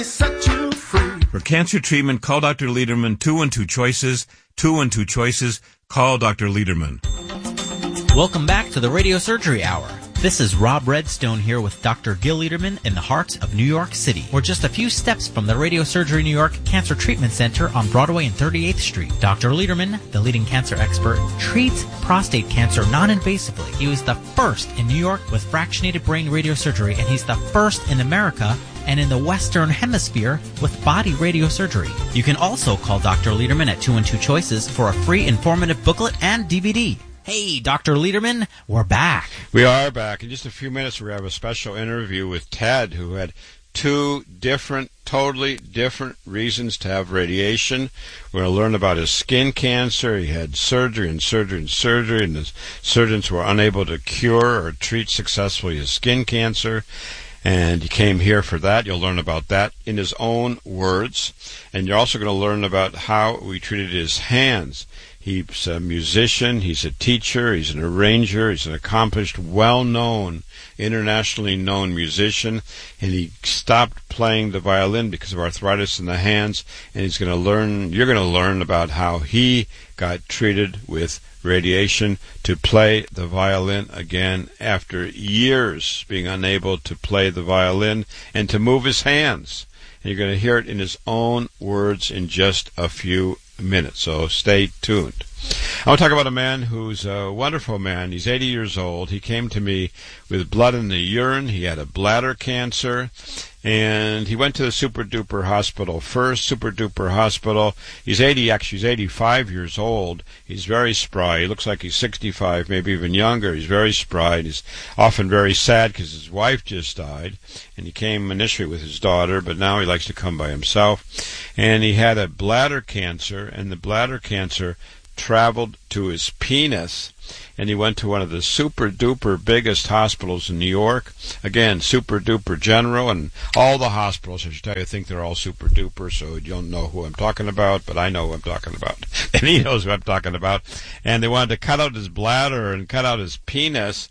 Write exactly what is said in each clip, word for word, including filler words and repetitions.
Set you free. For cancer treatment, call Doctor Lederman. Two and two choices. Two and two choices. Call Doctor Lederman. Welcome back to the Radio Surgery Hour. This is Rob Redstone here with Doctor Gil Lederman in the heart of New York City. We're just a few steps from the Radio Surgery New York Cancer Treatment Center on Broadway and thirty-eighth Street. Doctor Lederman, the leading cancer expert, treats prostate cancer non-invasively. He was the first in New York with fractionated brain radiosurgery, and he's the first in America and in the Western Hemisphere with body radiosurgery. You can also call Doctor Lederman at two and two choices for a free informative booklet and D V D. Hey, Doctor Lederman, we're back. We are back. In just a few minutes, we have a special interview with Ted, who had two different, totally different reasons to have radiation. We're going to learn about his skin cancer. He had surgery and surgery and surgery, and the surgeons were unable to cure or treat successfully his skin cancer. And he came here for that. You'll learn about that in his own words. And you're also going to learn about how we treated his hands. He's a musician, he's a teacher, he's an arranger, he's an accomplished, well-known, internationally known musician, and he stopped playing the violin because of arthritis in the hands, and he's going to learn, you're going to learn about how he got treated with radiation to play the violin again after years being unable to play the violin and to move his hands. And you're going to hear it in his own words in just a few minutes, so stay tuned. I want to talk about a man who's a wonderful man. He's eighty years old. He came to me with blood in the urine. He had a bladder cancer, and he went to the Super Duper Hospital first. Super Duper Hospital. He's eighty, actually he's eighty-five years old. He's very spry. He looks like he's sixty-five, maybe even younger. He's very spry, and he's often very sad because his wife just died, and he came initially with his daughter, but now he likes to come by himself. And he had a bladder cancer, and the bladder cancer traveled to his penis, and he went to one of the super duper biggest hospitals in New York. Again, super duper general, and all the hospitals, I should tell you, I think they're all super duper, so you don't know who I'm talking about, but I know who I'm talking about, and he knows who I'm talking about. And they wanted to cut out his bladder and cut out his penis,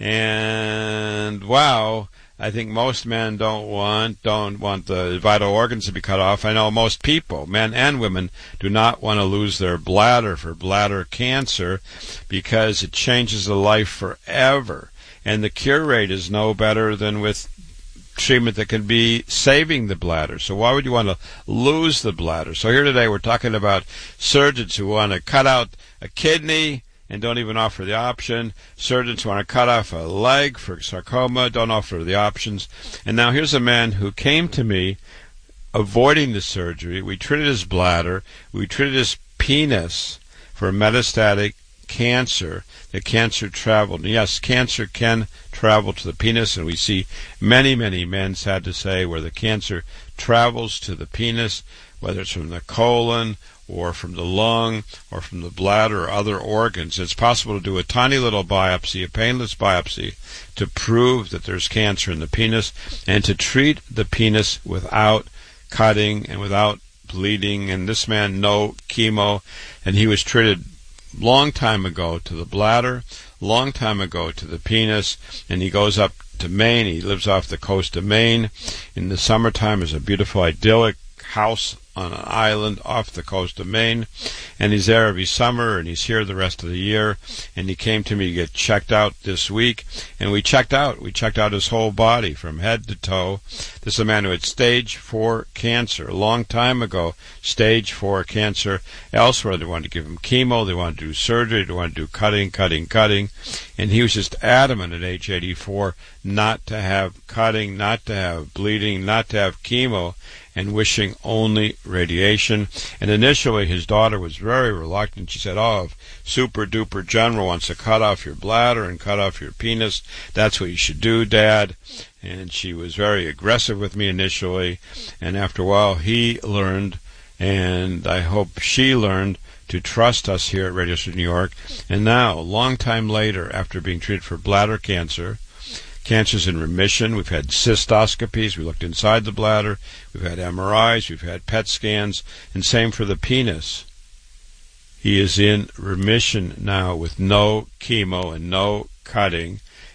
and wow, I think most men don't want don't want the vital organs to be cut off. I know most people, men and women, do not want to lose their bladder for bladder cancer because it changes the life forever. And the cure rate is no better than with treatment that can be saving the bladder. So why would you want to lose the bladder? So here today we're talking about surgeons who want to cut out a kidney and don't even offer the option. Surgeons want to cut off a leg for sarcoma, don't offer the options. And now here's a man who came to me avoiding the surgery. We treated his bladder. We treated his penis for metastatic cancer. The cancer traveled. And yes, cancer can travel to the penis, and we see many, many men, sad to say, where the cancer travels to the penis, whether it's from the colon or from the lung, or from the bladder, or other organs. It's possible to do a tiny little biopsy, a painless biopsy, to prove that there's cancer in the penis, and to treat the penis without cutting and without bleeding. And this man, no chemo, and he was treated long time ago to the bladder, long time ago to the penis, and he goes up to Maine. He lives off the coast of Maine. In the summertime, there's a beautiful, idyllic house on an island off the coast of Maine, and he's there every summer, and he's here the rest of the year. And he came to me to get checked out this week, and we checked out. We checked out his whole body from head to toe. This is a man who had stage four cancer a long time ago, stage four cancer elsewhere. They wanted to give him chemo, they wanted to do surgery, they wanted to do cutting, cutting, cutting, and he was just adamant at age eighty-four not to have cutting, not to have bleeding, not to have chemo, and wishing only radiation. And initially his daughter was very reluctant. She said, oh, if Super Duper General wants to cut off your bladder and cut off your penis, that's what you should do, Dad. And she was very aggressive with me initially, and after a while he learned, and I hope she learned, to trust us here at Radio Surgery New York. And now, a long time later, after being treated for bladder cancer, cancer's in remission. We've had cystoscopies. We looked inside the bladder. We've had M R Is. We've had P E T scans. And same for the penis. He is in remission now with no chemo and no cutting.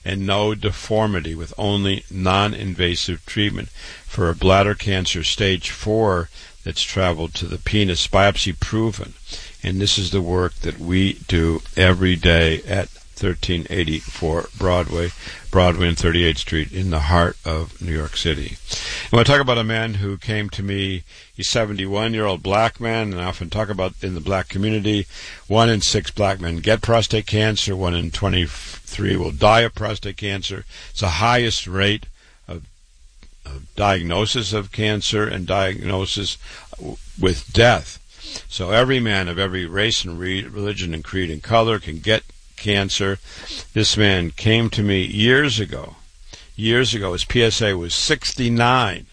and no deformity with only non-invasive treatment for a bladder cancer stage four that's traveled to the penis, biopsy proven. And this is the work that we do every day at thirteen eighty-four Broadway, Broadway and thirty-eighth Street in the heart of New York City. I want to talk about a man who came to me. He's a seventy-one-year-old black man, and I often talk about in the black community, one in six black men get prostate cancer, one in twenty-three will die of prostate cancer. It's the highest rate of, of diagnosis of cancer and diagnosis with death. So every man of every race and re- religion and creed and color can get cancer. This man came to me years ago. Years ago, his P S A was sixty-nine.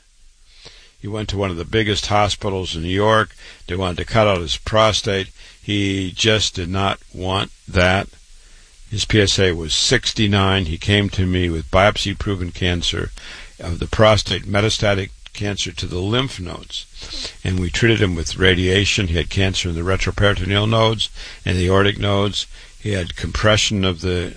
He went to one of the biggest hospitals in New York. They wanted to cut out his prostate. He just did not want that. His P S A was sixty-nine. He came to me with biopsy-proven cancer of the prostate, metastatic cancer to the lymph nodes. And we treated him with radiation. He had cancer in the retroperitoneal nodes and the aortic nodes. He had compression of the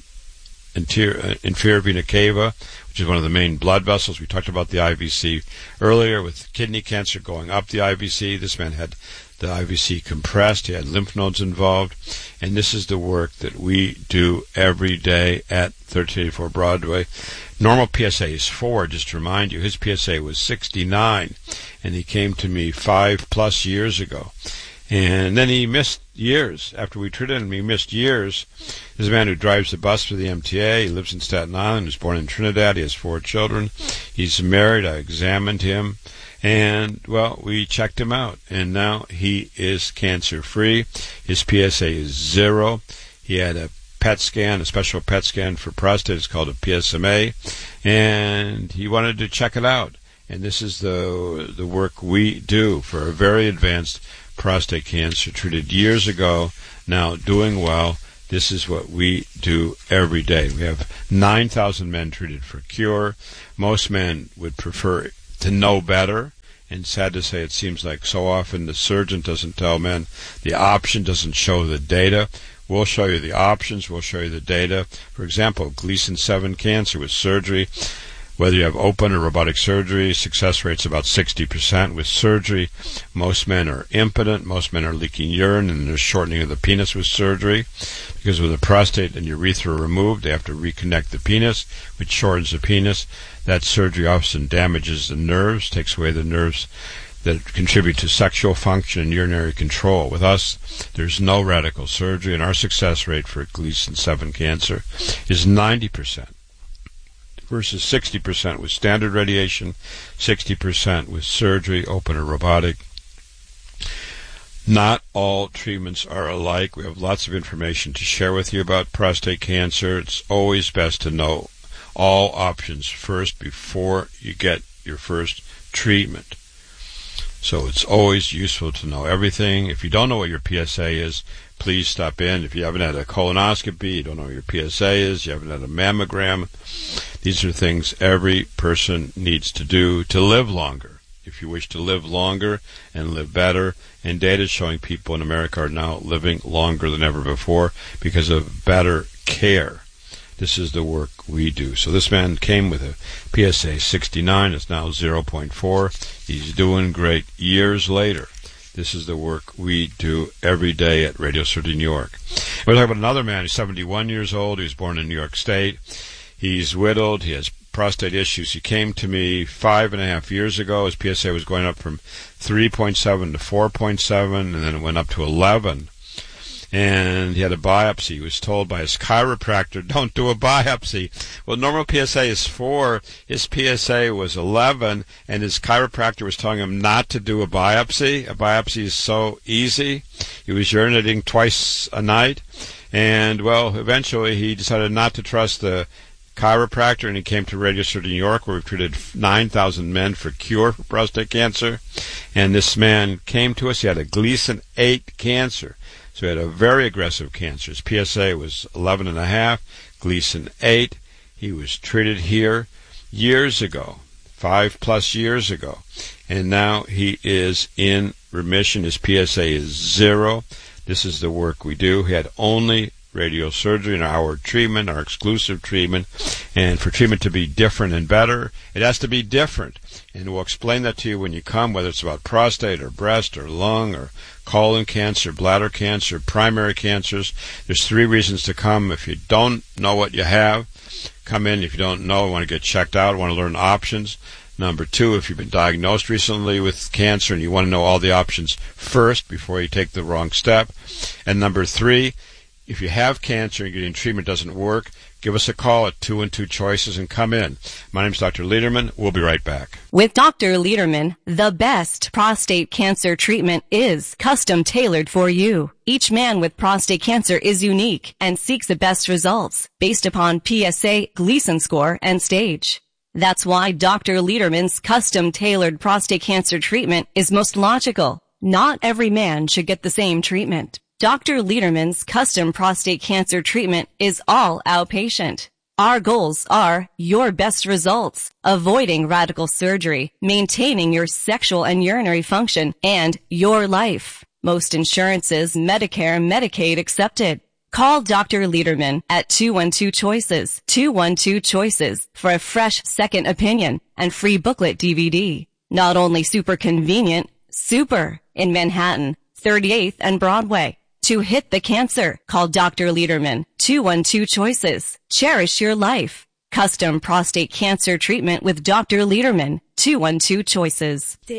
interior, uh, inferior vena cava, which is one of the main blood vessels. We talked about the I V C earlier with kidney cancer going up the I V C. This man had the I V C compressed. He had lymph nodes involved. And this is the work that we do every day at thirteen eighty-four Broadway. Normal P S A is four, just to remind you. His P S A was sixty-nine, and he came to me five plus years ago. And then he missed years. After we treated him, he missed years. This is a man who drives the bus for the M T A. He lives in Staten Island. He was born in Trinidad. He has four children. He's married. I examined him. And, well, we checked him out. And now he is cancer-free. His P S A is zero. He had a P E T scan, a special P E T scan for prostate. It's called a P S M A. And he wanted to check it out. And this is the the work we do for a very advanced prostate cancer treated years ago, now doing well. This is what we do every day. We have nine thousand men treated for cure. Most men would prefer to know better, and sad to say, it seems like so often the surgeon doesn't tell men the option, doesn't show the data. We'll show you the options. We'll show you the data. For example, Gleason seven cancer with surgery. Whether you have open or robotic surgery, success rate's about sixty percent. With surgery, most men are impotent, most men are leaking urine, and there's shortening of the penis with surgery. Because with the prostate and urethra removed, they have to reconnect the penis, which shortens the penis. That surgery often damages the nerves, takes away the nerves that contribute to sexual function and urinary control. With us, there's no radical surgery, and our success rate for Gleason seven cancer is ninety percent. Versus sixty percent with standard radiation, sixty percent with surgery, open or robotic. Not all treatments are alike. We have lots of information to share with you about prostate cancer. It's always best to know all options first before you get your first treatment. So it's always useful to know everything. If you don't know what your P S A is, please stop in. If you haven't had a colonoscopy, you don't know what your P S A is, you haven't had a mammogram, these are things every person needs to do to live longer. If you wish to live longer and live better, and data is showing people in America are now living longer than ever before because of better care. This is the work we do. So this man came with a P S A sixty-nine. It's now zero point four. He's doing great years later. This is the work we do every day at Radio City, New York. We're talking about another man. He's seventy-one years old. He was born in New York State. He's widowed. He has prostate issues. He came to me five and a half years ago. His P S A was going up from three point seven to four point seven, and then it went up to eleven. And he had a biopsy. He was told by his chiropractor, don't do a biopsy. Well, normal P S A is four. His P S A was eleven, and his chiropractor was telling him not to do a biopsy. A biopsy is so easy. He was urinating twice a night. And, well, eventually he decided not to trust the chiropractor, and he came to Radio City, New York, where we've treated nine thousand men for cure for prostate cancer. And this man came to us. He had a Gleason eight cancer. So he had a very aggressive cancer. His P S A was eleven and a half, Gleason eight. He was treated here years ago, five plus years ago. And now he is in remission. His P S A is zero. This is the work we do. He had only radiosurgery and our treatment, our exclusive treatment. And for treatment to be different and better, it has to be different. And we'll explain that to you when you come, whether it's about prostate or breast or lung or colon cancer, bladder cancer, primary cancers. There's three reasons to come. If you don't know what you have, come in. If you don't know, want to get checked out, want to learn options. Number two, if you've been diagnosed recently with cancer and you want to know all the options first before you take the wrong step. And number three, if you have cancer and getting treatment doesn't work, give us a call at two and two choices and come in. My name is Doctor Lederman. We'll be right back. With Doctor Lederman, the best prostate cancer treatment is custom tailored for you. Each man with prostate cancer is unique and seeks the best results based upon P S A, Gleason score, and stage. That's why Doctor Lederman's custom tailored prostate cancer treatment is most logical. Not every man should get the same treatment. Doctor Lederman's custom prostate cancer treatment is all outpatient. Our goals are your best results, avoiding radical surgery, maintaining your sexual and urinary function, and your life. Most insurances, Medicare, Medicaid accepted. Call Doctor Lederman at two one two choices, two one two choices for a fresh second opinion and free booklet D V D. Not only super convenient, super in Manhattan, thirty-eighth and Broadway. To hit the cancer, call Doctor Lederman, two one two choices. Cherish your life. Custom prostate cancer treatment with Doctor Lederman, two one two choices.